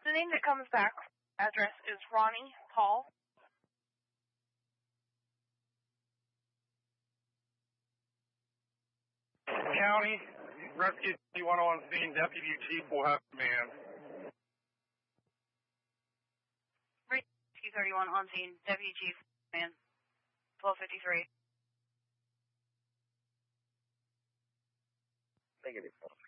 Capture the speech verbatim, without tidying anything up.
The name that comes back, address is Ronnie Hall. County, rescue two one on scene, deputy chief will have command. Rescue thirty-one on scene, deputy chief, command, twelve fifty-three. Negative.